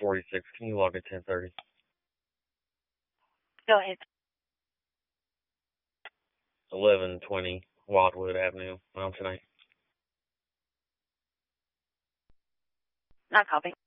1146. Can you log at 1030? Go ahead. 1120 Wildwood Avenue, tonight. Not copy.